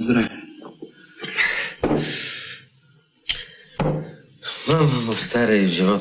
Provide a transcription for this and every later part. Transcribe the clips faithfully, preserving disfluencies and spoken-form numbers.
здраве. Мама му стария живот.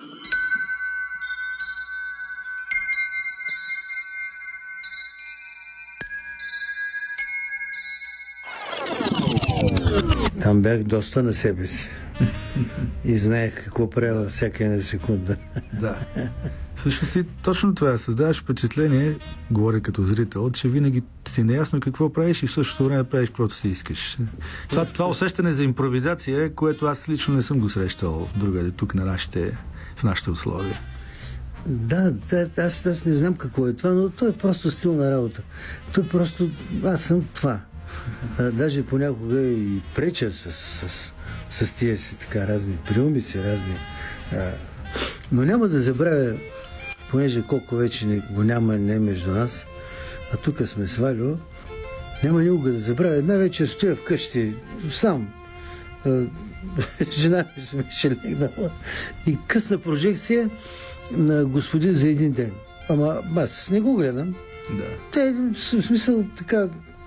Там бях доста на себе си. И знаех какво правя всяка една секунда. Да. Всъщност ти точно това създаваш впечатление, говоря като зрител, че винаги ти неясно какво правиш и в същото време правиш каквото си искаш. Това, това усещане за импровизация, което аз лично не съм го срещал другаде тук на нашите, в нашите условия. Да, да аз, аз не знам какво е това, но то е просто стил на работа. То е просто... Аз съм това. А, даже понякога и преча с, с, с тия си така разни приумици, разни... А, но няма да забравя, понеже колко вече не, го няма не между нас, а тук сме с Валио, няма никога да забравя. Една вечер стоя вкъщи сам. А, жена ми се беше легнала и късна прожекция на Господин за един ден. Ама аз не го гледам. Да. Те, в смисъл, така,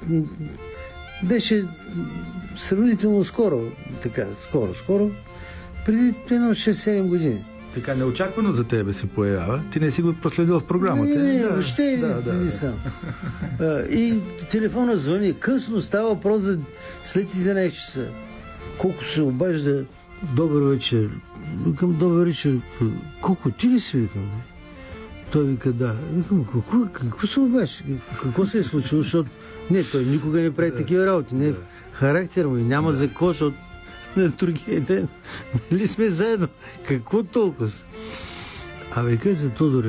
беше сравнително скоро, така, скоро, скоро, преди едно шест-седем години. Така неочаквано за тебе се появява. Ти не си го проследил в програмата. Не, не, да, въобще да, да, не да. съм. А, и телефона звъни. Късно става въпрос за след единайсет часа. Колко се обажда. Добър вечер. Викам, добър вечер. Колко ти ли си, викам? Той вика, да. Викам, какво, какво се обажда? Какво се е случило? Защото не, той никога не прави такива работи. Не е в характера му и няма за какво, защото на другия ден. Нали сме заедно? Какво толкова? Абе, каза Тодоре,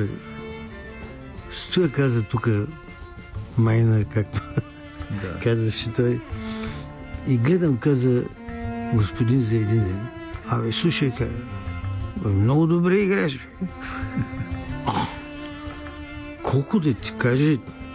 стоя, каза тук майна, както да. Казваше той. И гледам, каза господин за един ден. Абе, слушай, каза, много добре играеш. Колко да ти каже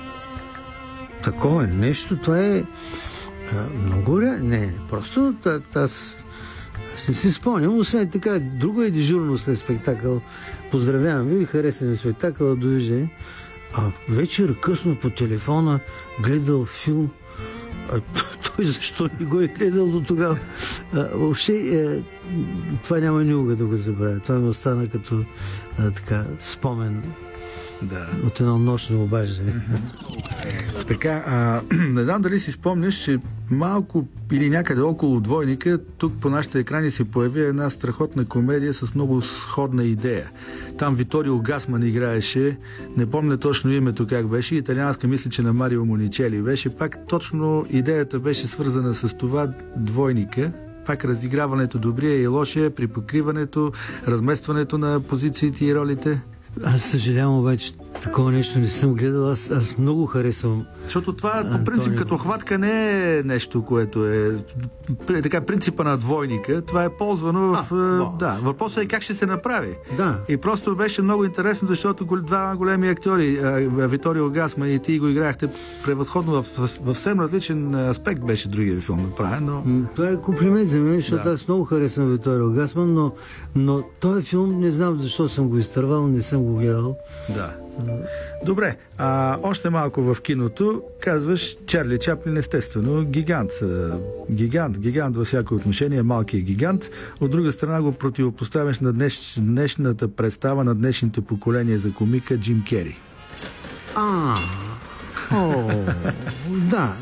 такова нещо, това е а, много ре... Не, просто аз не си спомням, освен така, друго е дежурно след спектакъл. Поздравявам ви, харесен ми спектакъл, довиждане. А вечер късно по телефона гледал филм. А, той защо не го е гледал до тогава? А, въобще, е, това няма никога да го забравя. Това ми остана като а, така спомен. Да. От едно нощно обаждане. Така, а, не знам дали си спомняш, че малко или някъде около Двойника, тук по нашите екрани се появи една страхотна комедия с много сходна идея. Там Виторио Гасман играеше, не помня точно името как беше, италианска, мисля, че на Марио Моничели беше. Пак точно идеята беше свързана с това Двойника. Пак разиграването добрия и лошия, при покриването, разместването на позициите и ролите. Аз съжалявам, обаче такова нещо не съм гледал. Аз, аз много харесвам. Защото това по принцип като хватка не е нещо, което е така принципа на Двойника. Това е ползвано в... А, да, въпросът е как ще се направи. Да. И просто беше много интересно, защото два големи актьори, Виторио Гасман и ти го играхте превъзходно в, в, в съвсем различен аспект беше другия филм направен, но... Това е комплимент за мен, защото да. Аз много харесвам Виторио Гасман, но, но този филм не знам защо съм го изтървал, не съм го гледал. Да. Добре, а още малко в киното казваш Чарли Чаплин, естествено гигант, гигант, гигант във всяко отношение, малкият гигант. От друга страна го противопоставяш на днеш, днешната представа на днешните поколения за комика Джим Кери. А, о, да,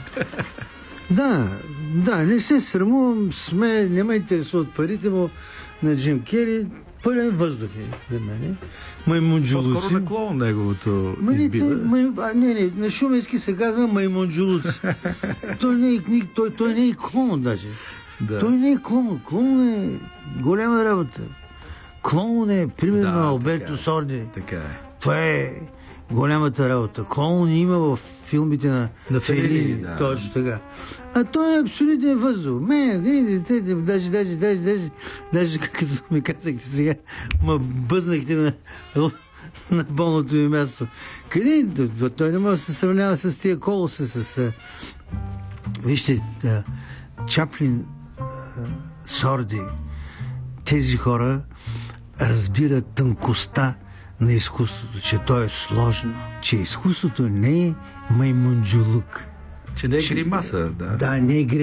да, да, не се срамувам, сме, не ме интересуват парите му на Джим Кери. Пълен въздух е за мене. Маймунджулуци. По-скоро на клоун неговото не, избива. Май, а, не, не, на шуменски се казва маймунджулуци. той, не е, той, той не е клоун даже. Да. Той не е клоун. Клоун е голяма работа. Клоун е, примерно, да, Алберто Сорди. Така е. Това е голямата работа. Клоун има в филмите на, на Фелини. Да. Точно така. А той е абсолютен въздух. Ме, даже, даже, даже, даже, даже, като ми казахте сега, ма бъзнахте на, на болното ми място. Къде? Той не може да се сравнява с тия колоси, с... Вижте, Чаплин, Сорди, тези хора разбират тънкостта на изкуството, че то е сложно, че изкуството не е маймунджулук. Че не е гримаса, да. Да, не е гримаса.